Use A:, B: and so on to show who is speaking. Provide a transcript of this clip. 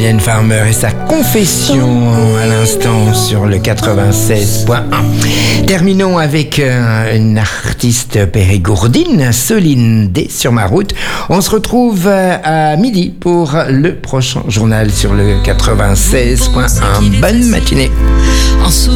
A: Mylène Farmer et sa confession à l'instant sur le 96.1. Terminons avec une artiste périgourdine, Soline D sur ma route. On se retrouve à midi pour le prochain journal sur le 96.1. Bonne matinée.